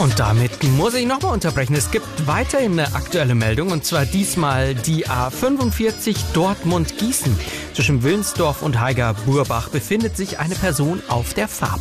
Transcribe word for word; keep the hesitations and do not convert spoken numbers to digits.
Und damit muss ich nochmal unterbrechen. Es gibt weiterhin eine aktuelle Meldung, und zwar diesmal die A fünfundvierzig Dortmund-Gießen. Zwischen Wilnsdorf und Haiger-Burbach befindet sich eine Person auf der Fahrbahn.